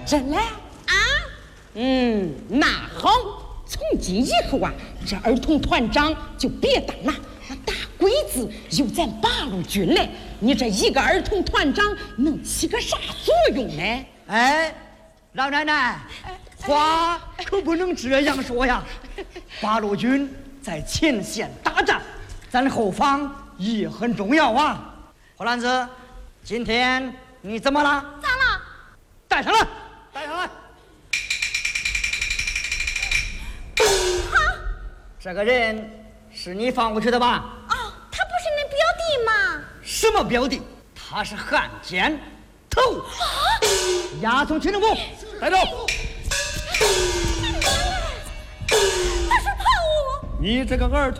真嘞？ 啊？ 那好，从今以后啊，这儿童团长就别当了。那大鬼子有咱八路军嘞，你这一个儿童团长能起个啥作用呢？ 哎，老奶奶，话可不能这样说呀！八路军在前线打仗，咱后方也很重要啊。火篮子，今天你怎么了？ 咋了？ 带上来，带上来。这个人是你放过去的吧？ 哦，他不是你表弟吗？ 什么表弟？他是汉奸头。押送群政部，带走。 他是头。 你这个儿童。